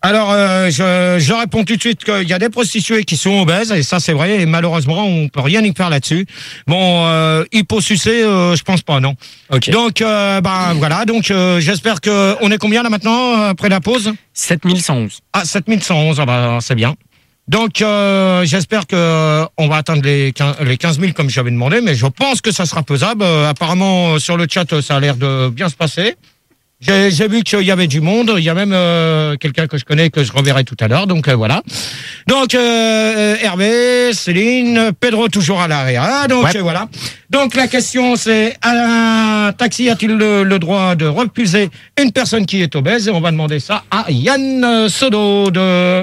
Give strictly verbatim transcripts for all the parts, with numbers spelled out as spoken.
Alors, euh, je, je réponds tout de suite qu'il y a des prostituées qui sont obèses, et ça c'est vrai, et malheureusement, on peut rien y faire là-dessus. Bon, euh, hyposucé, euh, je pense pas, non. Ok. Donc, euh, bah voilà, donc euh, j'espère que on est combien là maintenant, après la pause? sept mille cent onze. Ah, sept mille cent onze, ah bah, c'est bien. Donc, euh, j'espère que euh, on va atteindre les quinze, les quinze mille comme j'avais demandé, mais je pense que ça sera faisable. Euh, apparemment, euh, sur le chat, ça a l'air de bien se passer. J'ai, j'ai vu qu'il y avait du monde. Il y a même euh, quelqu'un que je connais que je reverrai tout à l'heure. Donc euh, voilà. Donc euh, Hervé, Céline, Pedro toujours à l'arrière. Donc ouais. euh, voilà. Donc la question c'est, un taxi a-t-il le, le droit de refuser une personne qui est obèse? Et on va demander ça à Yann Sodo de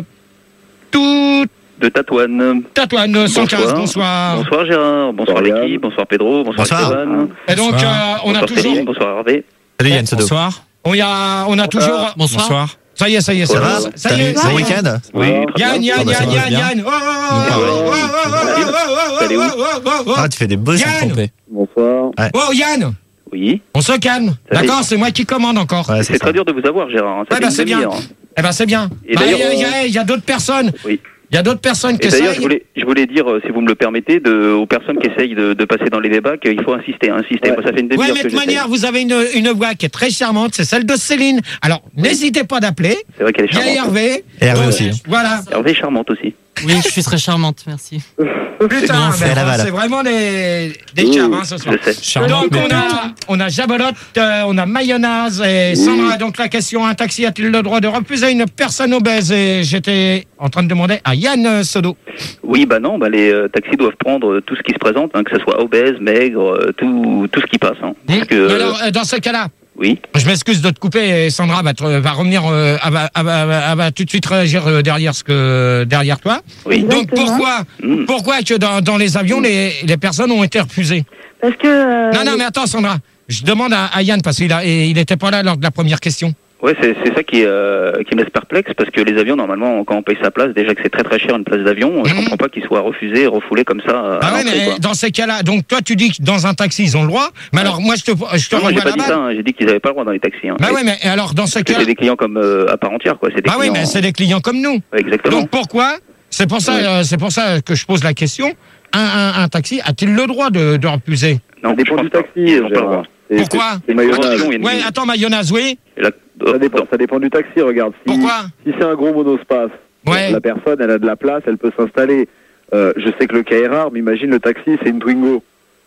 tout. De Tatouane. Tatouane, cent quinze, bonsoir. Bonsoir, bonsoir Gérard, bonsoir, bonsoir l'équipe, bonsoir Pedro, bonsoir, bonsoir. Stéphane. Et donc euh, on bonsoir a toujours. Céline, bonsoir Hervé. Salut Yann Sodo. Bonsoir. On y a, on a toujours. Bonsoir. Bonsoir. Ça y est, ça y est, ça, va ça y est. Bon week-end. Oui, Yann, Yann, Ah bah, ça Yann, va Yann, bien. Yann. Oh, oh, oh, oh, oh, Ah, tu fais des beaux Yann. trompés. Bonsoir. Oh, Yann, Oui. on se calme. Ça D'accord, va. c'est moi qui commande encore. Ouais, C'est c'est très ça. dur de vous avoir Gérard. hein. Ça Eh fait ben, une c'est bien. demi-heure. Eh ben, c'est bien. Et Bah, Il d'ailleurs, y a, il y a- il y a d'autres personnes. Oui. Il y a d'autres personnes qui Et d'ailleurs, je essayent. voulais, je voulais dire, euh, si vous me le permettez, de, aux personnes qui essayent de, de passer dans les débats, qu'il faut insister, insister. Moi, ça fait une Ouais, demi-heure mais de que toute j'essaye. manière, vous avez une, une voix qui est très charmante, c'est celle de Céline. Alors, n'hésitez pas d'appeler. C'est vrai qu'elle est Il y a charmante. Hervé. Et Hervé Euh, aussi. Voilà. Hervé est charmante aussi. Oui, je suis très charmante, merci. Putain, c'est mais à Laval. c'est vraiment des, des chaves, hein, ce soir. Je sais. Charmante, Donc mais on a, on a Jabolotte, euh, on a Mayonnaise et Sandra. Donc la question, un taxi a-t-il le droit de refuser une personne obèse? Et j'étais en train de demander à Yann Sodo. Oui, bah non, bah les euh, taxis doivent prendre tout ce qui se présente, hein, que ce soit obèse, maigre, euh, tout, tout ce qui passe. Hein. Parce que, Mais euh, alors, euh, dans ce cas-là, oui. je m'excuse de te couper et Sandra va, te- va revenir, euh, elle, va, elle va- elle va tout de suite réagir euh, derrière, ce que, derrière toi. Oui. Donc pourquoi, Mm. pourquoi que dans, dans les avions, les, les personnes ont été refusées? Parce que. euh, Non, non, mais attends Sandra, je demande à, à Yann parce qu'il a, et il n'était pas là lors de la première question. Ouais, c'est c'est ça qui, euh, qui me laisse perplexe, parce que les avions, normalement, quand on paye sa place, déjà que c'est très très cher une place d'avion, je Mhm. comprends pas qu'ils soient refusés et refoulés comme ça. à Ah ouais, l'entrée, mais quoi. dans ces cas-là, donc toi tu dis que dans un taxi ils ont le droit, mais alors moi je te, je te Non, j'ai renvoie pas la dit balle. ça, hein, j'ai dit qu'ils avaient pas le droit dans les taxis. Hein. Bah Mais- ouais, mais alors dans ce parce que cas, c'est des clients comme euh, à part entière, quoi. C'est des bah oui, clients. mais c'est des clients comme nous. Ouais, exactement. Donc pourquoi? C'est pour ça, Ouais. euh, c'est pour ça que je pose la question. Un, un, un taxi a-t-il le droit de, de refuser? Non, Ça dépend je du pense pas. taxi, Ils ont pas le Gérard. droit. C'est- Pourquoi? c'est- C'est mayonnaise. Attention, il y a une Ouais, limite. attends, mayonnaise, oui. Et là- Ça dépend, ça dépend du taxi, regarde. Si, Pourquoi? Si c'est un gros monospace, Ouais. la personne, elle a de la place, elle peut s'installer. Euh, je sais que le cas est rare, mais imagine le taxi, c'est une Twingo.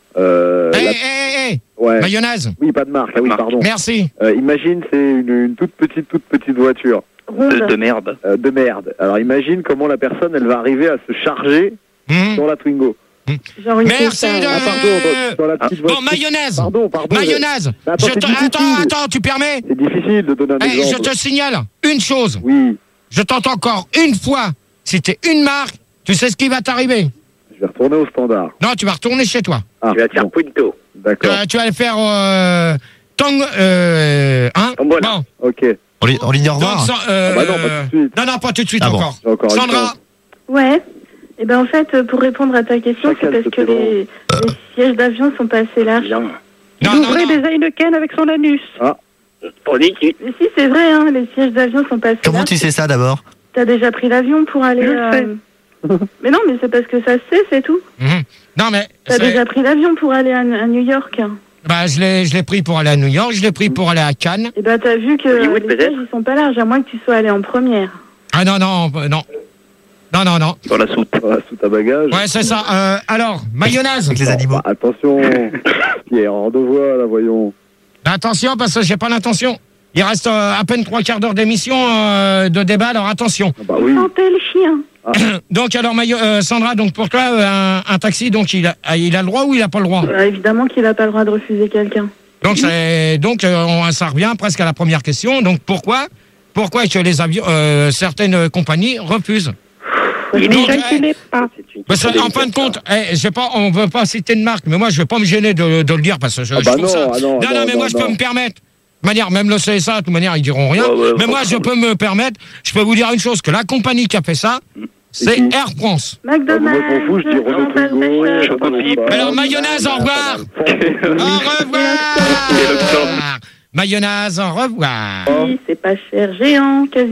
Euh, Hé, la- hé, hé, hé, ouais. mayonnaise. Oui, pas de marque, ah oui, Marque. pardon. Merci. Euh, imagine, c'est une, une toute petite, toute petite voiture ronde. De, de merde. euh, de merde. Alors imagine comment la personne, elle va arriver à se charger Mmh. sur la Twingo. Genre une Merci course, de- euh, Ah, pardon, sur la petite Bon, voiture. mayonnaise. Pardon, pardon. Mayonnaise. Mais attends, Je c'est te- difficile. attends, attends, tu permets? C'est difficile de donner un Eh, je exemple. te signale une chose. Oui, Je t'entends encore une fois. Si t'es une marque, tu sais ce qui va t'arriver. je vais retourner au standard. Non, tu vas retourner chez toi. Ah, Tu vas dire bon, Punto. d'accord. Euh, tu vas aller faire euh, tang, euh, hein Tombola. Bon, Ok. On, li- on ligne au revoir. donc, sans- euh, Ah bah non, pas tout de suite. non, non, pas tout de suite Ah bon. encore. J'ai encore une Sandra, chance. Ouais. Et ben en fait, euh, pour répondre à ta question, Chacun c'est parce de que ses les, les sièges d'avion sont pas assez larges. Bien. non, Il non, ouvrait non. des Heineken avec son anus. On dit qu'il- Mais si, c'est vrai, hein, les sièges d'avion sont pas assez Comment larges. tu sais ça d'abord? T'as déjà pris l'avion pour aller... Je le euh, mais non, mais c'est parce que ça se sait, c'est tout. Mhm. Non, mais T'as c'est- déjà pris l'avion pour aller à, à New York. bah, je l'ai, je l'ai pris pour aller à New York, je l'ai pris pour aller à Cannes. Et ben t'as vu que Hollywood, les peut-être sièges, ils sont pas larges, à moins que tu sois allé en première. Ah non, non, euh, non. Non, non, non. dans la soute. Dans la soute à bagages. Ouais, c'est ça. Euh, alors, mayonnaise. Avec les animaux. Bah, attention, Pierre, en deux voix, là, voyons. Attention, parce que j'ai pas l'intention. Il reste euh, à peine trois quarts d'heure d'émission euh, de débat, alors attention. Ah bah oui. Sentez le chien. Donc, alors, Mayo- euh, Sandra, donc pour toi, euh, un, un taxi, donc il a, il a le droit ou il a pas le droit? Bah, évidemment qu'il a pas le droit de refuser quelqu'un. Donc, c'est, donc euh, on- ça revient presque à la première question. Donc, pourquoi, pourquoi est-ce que les avions, euh, certaines compagnies refusent? Il est Donc, Déjà eh, qu'il est pas. parce que, en fin de compte, eh, je sais pas, on veut pas citer de marque, mais moi, je vais pas me gêner de, de le dire parce que je, Ah je bah trouve non, ça. ah non, non, non, mais non, moi, je non. peux me permettre. De manière, même le C S A, de toute manière, ils diront rien. Ouais, ouais, mais ouais, moi, ouais. je peux me permettre. Je peux vous dire une chose, que la compagnie qui a fait ça, c'est qui Air France. Ah, moi, je m'en McDonald's, fous, je dis Renault Jean-Paul Twingo. Bechet. Chocopie. Bah, Alors, mayonnaise, au revoir. Au revoir. Mayonnaise, au revoir. Oui, c'est pas cher, géant, quasi.